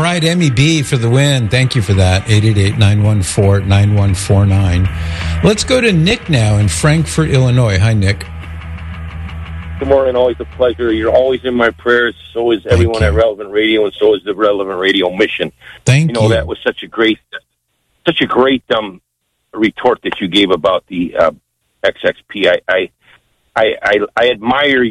All right, MEB for the win. Thank you for that. 888-914-9149. Let's go to Nick now in Frankfort, Illinois. Hi, Nick. Good morning. Always a pleasure. You're always in my prayers. So is everyone at Relevant Radio, and so is the Relevant Radio mission. Thank you. That was such a great retort that you gave about the XXP. I admire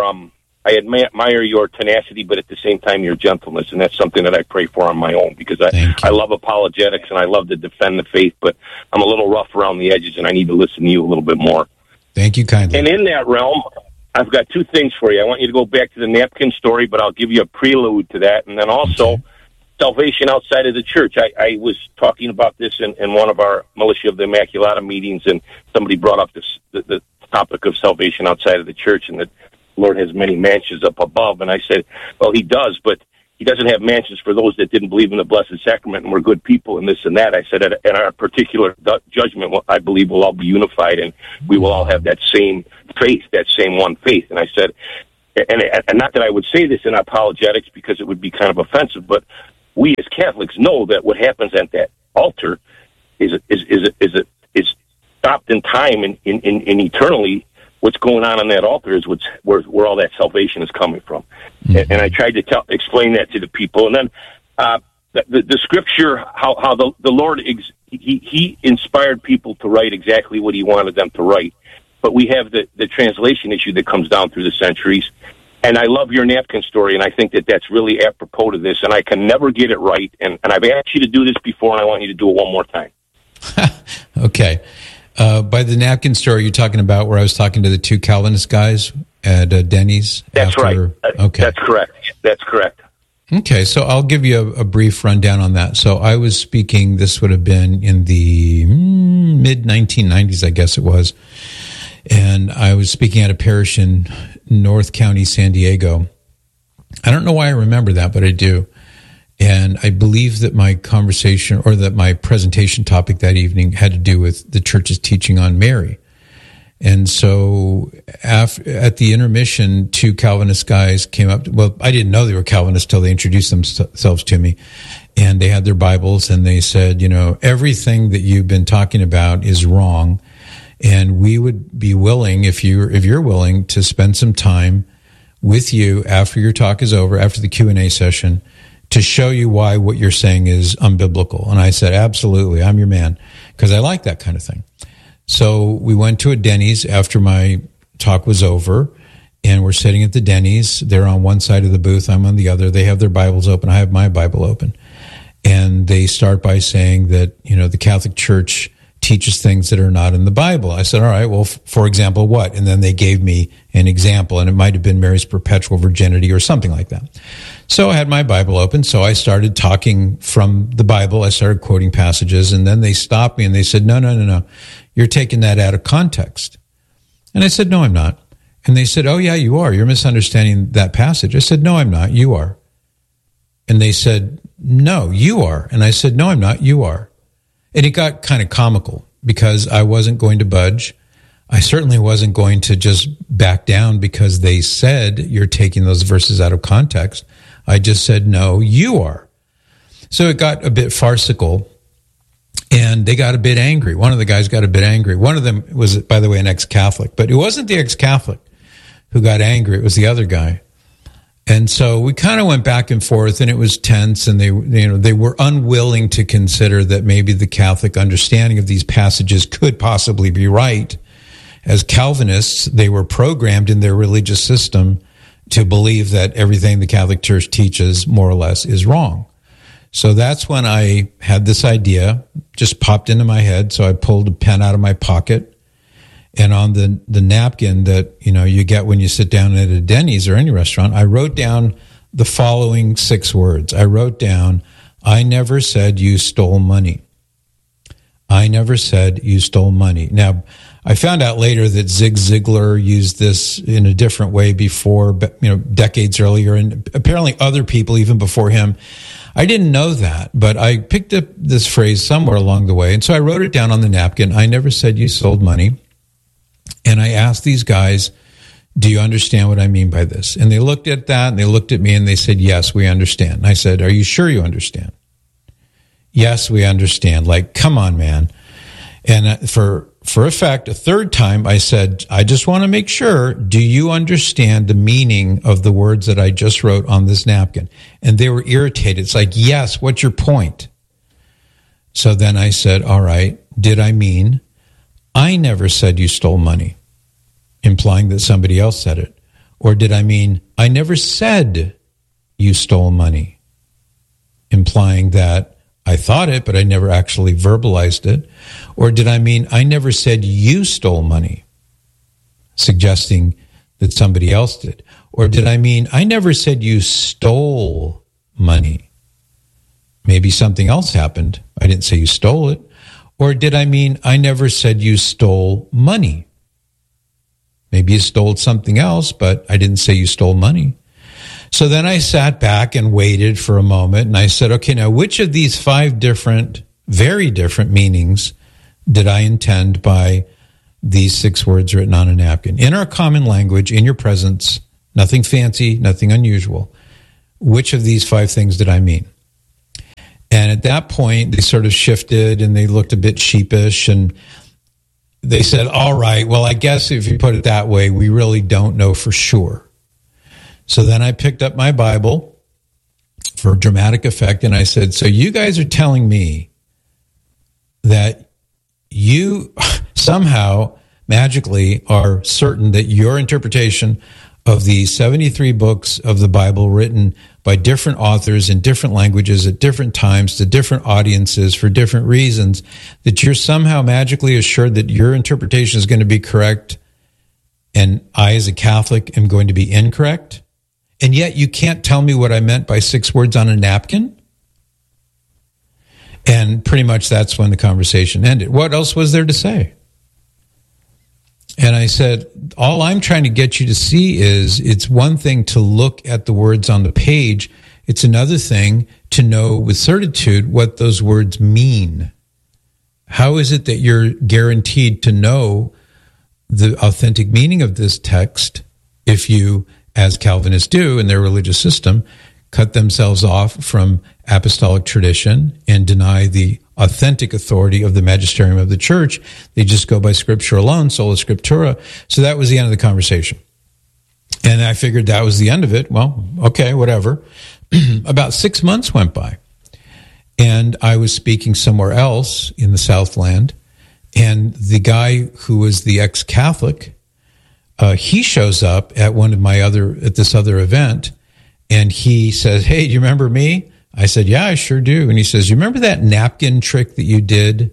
your tenacity, but at the same time your gentleness, and that's something that I pray for on my own, because I love apologetics and I love to defend the faith, but I'm a little rough around the edges and I need to listen to you a little bit more. Thank you kindly. And in that realm, I've got two things for you. I want you to go back to the napkin story, but I'll give you a prelude to that, and then also salvation outside of the church. I was talking about this in one of our Militia of the Immaculata meetings, and somebody brought up the topic of salvation outside of the church, and that the Lord has many mansions up above. And I said, well, he does, but he doesn't have mansions for those that didn't believe in the Blessed Sacrament and were good people and this and that. I said, in our particular judgment, I believe we'll all be unified and we will all have that same faith, that same one faith. And I said, and not that I would say this in apologetics because it would be kind of offensive, but we as Catholics know that what happens at that altar is stopped in time and in eternally. What's going on that altar is where all that salvation is coming from. Mm-hmm. And I tried to explain that to the people. And then the scripture, how the Lord, he inspired people to write exactly what he wanted them to write. But we have the translation issue that comes down through the centuries. And I love your napkin story, and I think that that's really apropos to this, and I can never get it right. And I've asked you to do this before, and I want you to do it one more time. Okay. By the napkin story, you're talking about where I was talking to the two Calvinist guys at Denny's? That's right. Okay. That's correct. That's correct. Okay, so I'll give you a brief rundown on that. So I was speaking, this would have been in the mid-1990s, I guess it was, and I was speaking at a parish in North County, San Diego. I don't know why I remember that, but I do. And I believe that my conversation or that my presentation topic that evening had to do with the church's teaching on Mary. And so at the intermission, two Calvinist guys came up. Well, I didn't know they were Calvinists till they introduced themselves to me. And they had their Bibles and they said, everything that you've been talking about is wrong. And we would be willing, if you're willing, to spend some time with you after your talk is over, after the Q&A session, to show you why what you're saying is unbiblical. And I said, absolutely, I'm your man, because I like that kind of thing. So we went to a Denny's after my talk was over, and we're sitting at the Denny's. They're on one side of the booth, I'm on the other. They have their Bibles open, I have my Bible open. And they start by saying that, the Catholic Church teaches things that are not in the Bible. I said, all right, well, for example, what? And then they gave me an example, and it might have been Mary's perpetual virginity or something like that. So I had my Bible open, so I started talking from the Bible. I started quoting passages, and then they stopped me and they said, no, you're taking that out of context. And I said, no, I'm not. And they said, oh, yeah, you are. You're misunderstanding that passage. I said, no, I'm not. You are. And they said, no, you are. And I said, no, I'm not. You are. And it got kind of comical because I wasn't going to budge. I certainly wasn't going to just back down because they said you're taking those verses out of context. I just said, no, you are. So it got a bit farcical, and they got a bit angry. One of the guys got a bit angry. One of them was, by the way, an ex-Catholic, but it wasn't the ex-Catholic who got angry. It was the other guy. And so we kind of went back and forth, and it was tense, and they were unwilling to consider that maybe the Catholic understanding of these passages could possibly be right. As Calvinists, they were programmed in their religious system to believe that everything the Catholic Church teaches, more or less, is wrong. So that's when I had this idea, just popped into my head, so I pulled a pen out of my pocket, and on the napkin that, you get when you sit down at a Denny's or any restaurant, I wrote down the following 6 words. I wrote down, I never said you stole money. I never said you stole money. Now, I found out later that Zig Ziglar used this in a different way before, decades earlier, and apparently other people even before him. I didn't know that, but I picked up this phrase somewhere along the way, and so I wrote it down on the napkin. I never said you sold money. And I asked these guys Do you understand what I mean by this? And they looked at that, and they looked at me, and they said, yes, we understand. And I said, are you sure you understand? Yes, we understand. Like, come on, man. And for effect, a third time, I said, I just want to make sure, do you understand the meaning of the words that I just wrote on this napkin? And they were irritated. It's like, yes, what's your point? So then I said, all right, did I mean, I never said you stole money, implying that somebody else said it? Or did I mean, I never said you stole money, implying that I thought it, but I never actually verbalized it? Or did I mean, I never said you stole money, suggesting that somebody else did? Or did I mean, I never said you stole money? Maybe something else happened. I didn't say you stole it. Or did I mean, I never said you stole money? Maybe you stole something else, but I didn't say you stole money. So then I sat back and waited for a moment, and I said, okay, now which of these 5 different, very different meanings did I intend by these 6 words written on a napkin? In our common language, in your presence, nothing fancy, nothing unusual. Which of these 5 things did I mean? And at that point, they sort of shifted, and they looked a bit sheepish, and they said, all right, well, I guess if you put it that way, we really don't know for sure. So then I picked up my Bible for dramatic effect, and I said, so you guys are telling me that you somehow magically are certain that your interpretation of the 73 books of the Bible written by different authors in different languages at different times to different audiences for different reasons, that you're somehow magically assured that your interpretation is going to be correct, and I, as a Catholic, am going to be incorrect? And yet you can't tell me what I meant by 6 words on a napkin? And pretty much that's when the conversation ended. What else was there to say? And I said, all I'm trying to get you to see is it's one thing to look at the words on the page. It's another thing to know with certitude what those words mean. How is it that you're guaranteed to know the authentic meaning of this text if you, as Calvinists do in their religious system, cut themselves off from apostolic tradition and deny the authentic authority of the magisterium of the church? They just go by Scripture alone, sola scriptura. So that was the end of the conversation. And I figured that was the end of it. Well, okay, whatever. About 6 months went by, and I was speaking somewhere else in the Southland, and the guy who was the ex-Catholic, he shows up at this other event, and he says, hey, do you remember me? I said, yeah, I sure do. And he says, you remember that napkin trick that you did?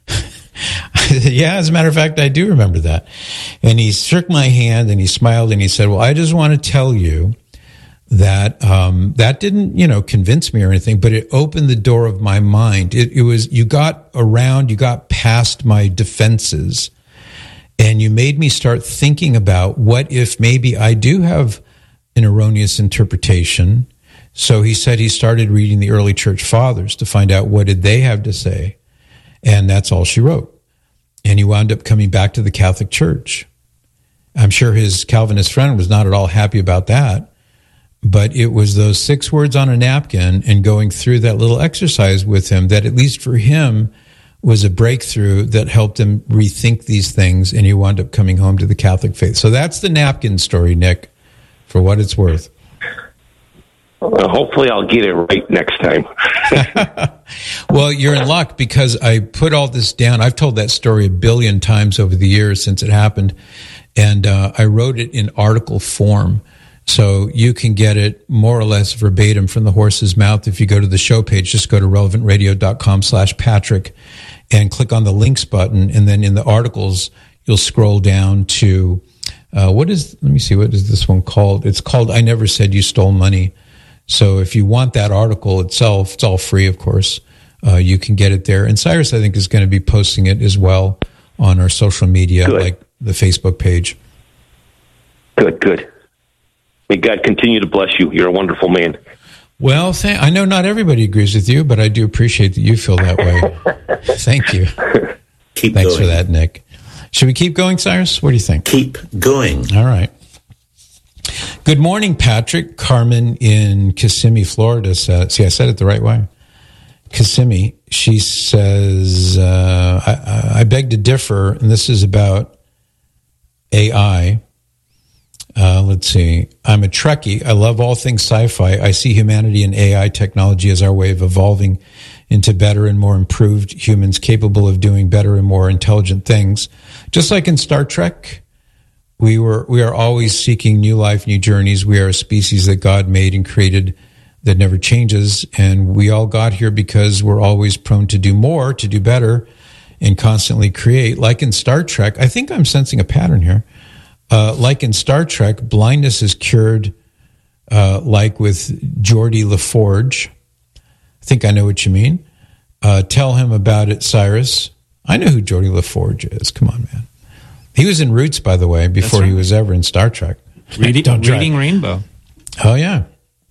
I said, yeah, as a matter of fact, I do remember that. And he shook my hand, and he smiled, and he said, well, I just want to tell you that that didn't, convince me or anything, but it opened the door of my mind. It was, you got past my defenses, and you made me start thinking about what if maybe I do have an erroneous interpretation. So he said he started reading the early church fathers to find out what did they have to say. And that's all she wrote. And he wound up coming back to the Catholic Church. I'm sure his Calvinist friend was not at all happy about that. But it was those 6 words on a napkin and going through that little exercise with him that, at least for him, was a breakthrough that helped him rethink these things, and he wound up coming home to the Catholic faith. So that's the napkin story, Nick, for what it's worth. Well, hopefully I'll get it right next time. Well, you're in luck, because I put all this down. I've told that story a billion times over the years since it happened, and I wrote it in article form. So you can get it more or less verbatim from the horse's mouth. If you go to the show page, just go to relevantradio.com/Patrick and click on the links button. And then in the articles, you'll scroll down to, let me see, what is this one called? It's called I Never Said You Stole Money. So if you want that article itself, it's all free, of course. You can get it there. And Cyrus, I think, is going to be posting it as well on our social media, like the Facebook page. Good. May God continue to bless you. You're a wonderful man. Well, I know not everybody agrees with you, but I do appreciate that you feel that way. Thank you. Thanks going for that, Nick. Should we keep going, Cyrus? What do you think? Keep going. All right. Good morning, Patrick. Carmen in Kissimmee, Florida says, see, I said it the right way. Kissimmee. She says, I beg to differ, and this is about AI. Let's see. I'm a Trekkie. I love all things sci-fi. I see humanity and AI technology as our way of evolving into better and more improved humans capable of doing better and more intelligent things. Just like in Star Trek, we are always seeking new life, new journeys. We are a species that God made and created that never changes. And we all got here because we're always prone to do more, to do better, and constantly create. Like in Star Trek, I think I'm sensing a pattern here. Like in Star Trek, blindness is cured, like with Geordi LaForge. I think I know what you mean. Tell him about it, Cyrus. I know who Geordi LaForge is. Come on, man. He was in Roots, by the way, before he was ever in Star Trek. Reading Rainbow. Oh, yeah.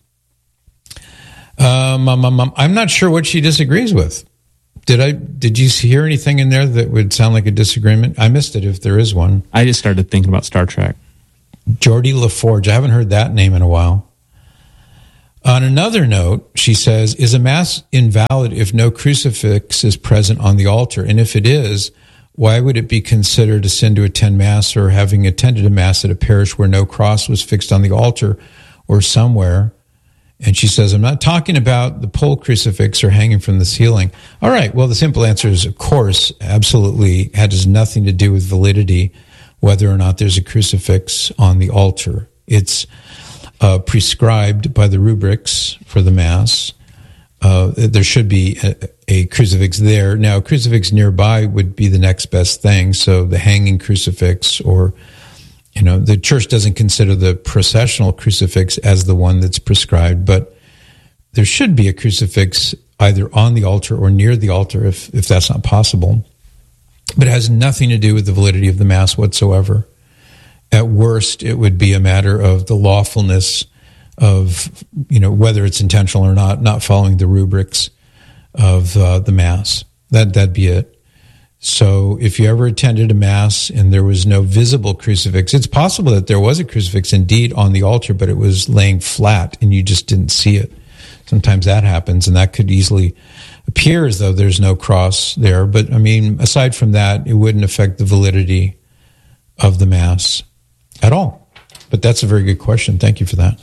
I'm not sure what she disagrees with. Did you hear anything in there that would sound like a disagreement? I missed it if there is one. I just started thinking about Star Trek. Geordi LaForge. I haven't heard that name in a while. On another note, she says, is a mass invalid if no crucifix is present on the altar? And if it is, why would it be considered a sin to attend mass or having attended a mass at a parish where no cross was fixed on the altar or somewhere? And she says, I'm not talking about the pole crucifix or hanging from the ceiling. All right. Well, the simple answer is, of course, absolutely. It has nothing to do with validity, whether or not there's a crucifix on the altar. It's prescribed by the rubrics for the Mass. There should be a crucifix there. Now, a crucifix nearby would be the next best thing. So the hanging crucifix, or, the church doesn't consider the processional crucifix as the one that's prescribed, but there should be a crucifix either on the altar or near the altar if that's not possible. But it has nothing to do with the validity of the Mass whatsoever. At worst, it would be a matter of the lawfulness of, whether it's intentional or not following the rubrics of the Mass. That'd be it. So if you ever attended a Mass and there was no visible crucifix, it's possible that there was a crucifix indeed on the altar, but it was laying flat and you just didn't see it. Sometimes that happens, and that could easily appear as though there's no cross there. But, aside from that, it wouldn't affect the validity of the Mass at all. But that's a very good question. Thank you for that.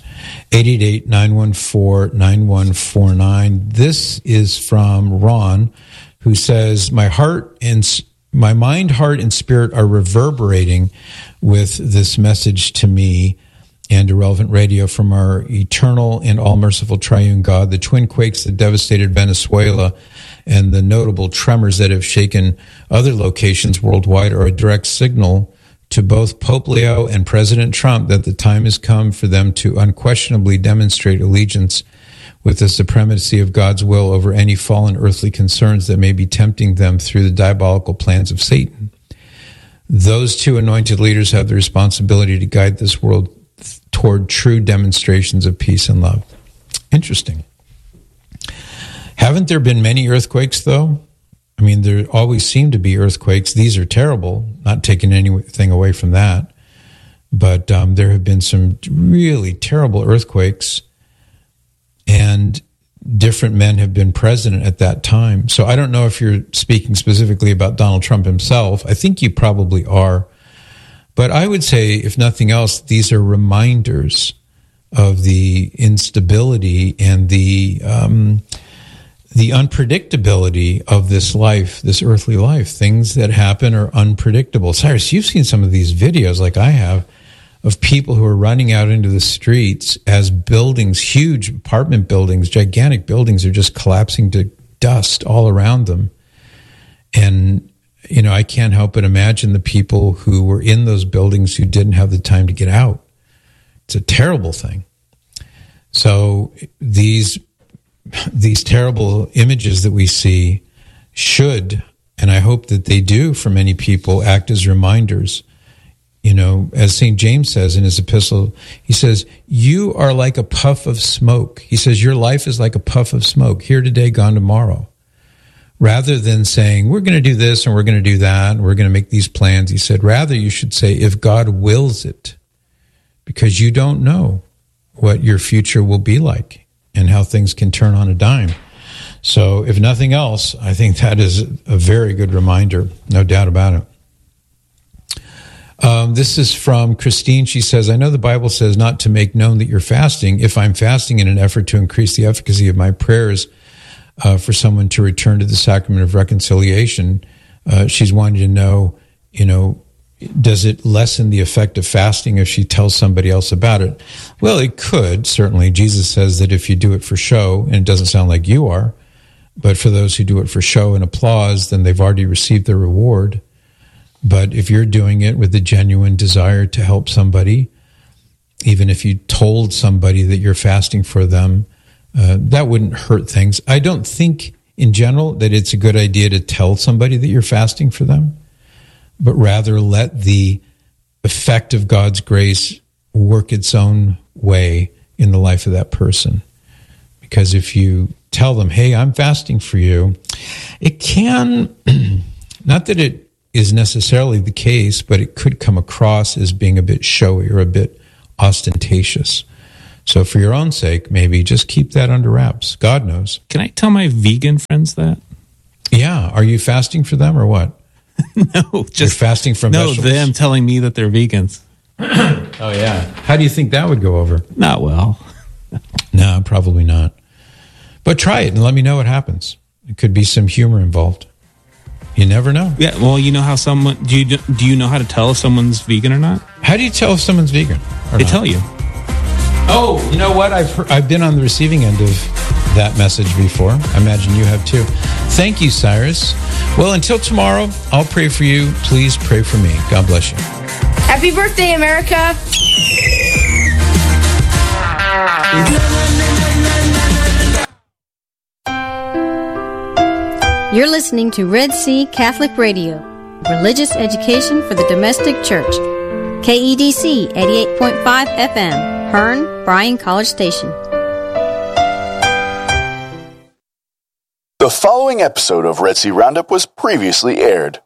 888-914-9149. This is from Ron, who says, my mind, heart, and spirit are reverberating with this message to me and Irrelevant Radio from our eternal and all-merciful triune God. The twin quakes that devastated Venezuela and the notable tremors that have shaken other locations worldwide are a direct signal to both Pope Leo and President Trump that the time has come for them to unquestionably demonstrate allegiance with the supremacy of God's will over any fallen earthly concerns that may be tempting them through the diabolical plans of Satan. Those two anointed leaders have the responsibility to guide this world toward true demonstrations of peace and love. Interesting. Haven't there been many earthquakes, though? There always seem to be earthquakes. These are terrible, not taking anything away from that. But there have been some really terrible earthquakes, and different men have been president at that time. So I don't know if you're speaking specifically about Donald Trump himself. I think you probably are. But I would say, if nothing else, these are reminders of the instability and the unpredictability of this life, this earthly life. Things that happen are unpredictable. Cyrus, you've seen some of these videos, like I have, of people who are running out into the streets as buildings, huge apartment buildings, gigantic buildings, are just collapsing to dust all around them. And, I can't help but imagine the people who were in those buildings who didn't have the time to get out. It's a terrible thing. So these terrible images that we see should, and I hope that they do for many people, act as reminders. As St. James says in his epistle, he says, you are like a puff of smoke. He says, your life is like a puff of smoke, here today, gone tomorrow. Rather than saying, we're going to do this and we're going to do that and we're going to make these plans, he said, rather you should say, if God wills it, because you don't know what your future will be like and how things can turn on a dime. So if nothing else, I think that is a very good reminder, no doubt about it. This is from Christine. She says, I know the Bible says not to make known that you're fasting. If I'm fasting in an effort to increase the efficacy of my prayers for someone to return to the sacrament of reconciliation, she's wanting to know, does it lessen the effect of fasting if she tells somebody else about it? Well, it could, certainly. Jesus says that if you do it for show, and it doesn't sound like you are, but for those who do it for show and applause, then they've already received their reward. But if you're doing it with a genuine desire to help somebody, even if you told somebody that you're fasting for them, that wouldn't hurt things. I don't think, in general, that it's a good idea to tell somebody that you're fasting for them, but rather let the effect of God's grace work its own way in the life of that person. Because if you tell them, hey, I'm fasting for you, it can, not that it is necessarily the case, but it could come across as being a bit showy or a bit ostentatious. So for your own sake, maybe just keep that under wraps. God knows. Can I tell my vegan friends that? Yeah. Are you fasting for them or what? No, just you're fasting from vegetables? No, them telling me that they're vegans. Oh, yeah. How do you think that would go over? Not well. No, probably not. But try it and let me know what happens. It could be some humor involved. You never know. Yeah, well, you know how someone... Do you know how to tell if someone's vegan or not? How do you tell if someone's vegan or They not? tell you. Oh, you know what? I've been on the receiving end of that message before. I imagine you have too. Thank you, Cyrus. Well, until tomorrow, I'll pray for you. Please pray for me. God bless you. Happy birthday, America. You're listening to Red Sea Catholic Radio, religious education for the domestic church. KEDC 88.5 FM, Hearn, Bryan College Station. The following episode of Red Sea Roundup was previously aired.